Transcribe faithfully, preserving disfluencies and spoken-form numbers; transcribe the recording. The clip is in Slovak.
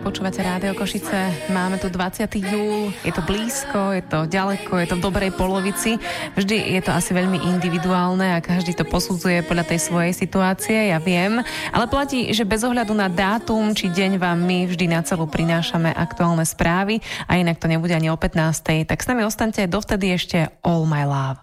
Počúvate Rádio Košice, máme tu dvadsiateho júla, je to blízko, je to ďaleko, je to v dobrej polovici. Vždy je to asi veľmi individuálne a každý to posudzuje podľa tej svojej situácie, ja viem. Ale platí, že bez ohľadu na dátum či deň vám my vždy na celú prinášame aktuálne správy a inak to nebude ani o pätnástej. Tak s nami ostaňte dovtedy ešte All My Love.